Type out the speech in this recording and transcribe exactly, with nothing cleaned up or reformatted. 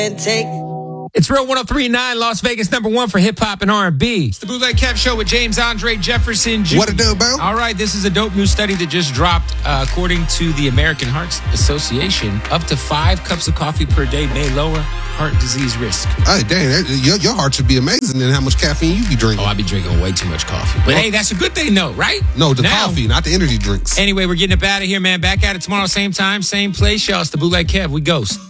and take. It's Real one oh three point nine, Las Vegas number one for hip-hop and R and B. It's the Bootleg Kev Show with James Andre Jefferson Junior What it do, bro? All right, this is a dope new study that just dropped. Uh, according to the American Heart Association, up to five cups of coffee per day may lower heart disease risk. Hey, dang, that, your, your heart should be amazing in how much caffeine you be drinking. Oh, I be drinking way too much coffee. But hey, that's a good thing, though, right? No, the Now, coffee, not the energy drinks. Anyway, we're getting up out of here, man. Back at it tomorrow, same time, same place, y'all. It's the Bootleg Kev. We ghost.